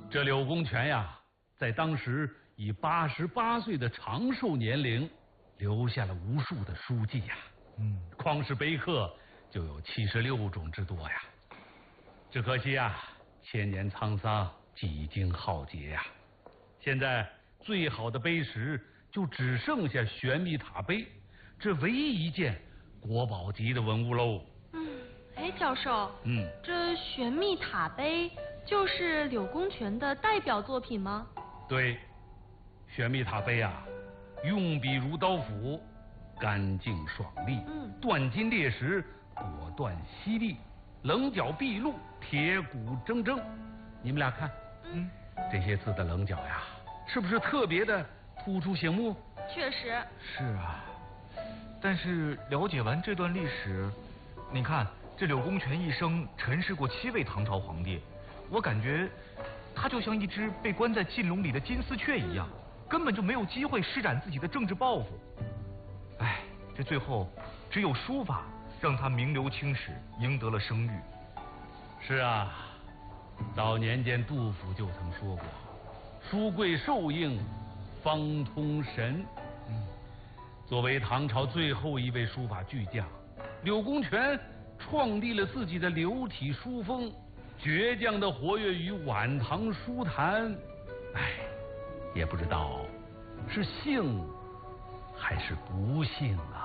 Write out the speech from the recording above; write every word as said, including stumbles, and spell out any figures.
这柳公权呀，在当时以八十八岁的长寿年龄，留下了无数的书籍呀。嗯，光是碑刻就有七十六种之多呀。只可惜啊，千年沧桑，几经浩劫呀。现在最好的碑石就只剩下玄秘塔碑，这唯一一件国宝级的文物喽。 嗯，哎，教授， 嗯， 这玄秘塔碑就是柳公权的代表作品吗？ 对，玄秘塔碑啊，用笔如刀斧，干净爽利，嗯，断金裂石，果断犀利，棱角毕露，铁骨铮铮。你们俩看，嗯，这些字的棱角呀，是不是特别的突出醒目？ 确实是啊。但是了解完这段历史，你看这柳公权一生陈氏过七位唐朝皇帝，我感觉他就像一只被关在禁笼里的金丝雀一样，根本就没有机会施展自己的政治抱负。哎，这最后只有书法让他名留青史，赢得了声誉。 是啊，早年间杜甫就曾说过：“书贵受应，方通神。”嗯，作为唐朝最后一位书法巨匠，柳公权创立了自己的流体书风，倔强地活跃于晚唐书坛。哎，也不知道是幸还是不幸啊。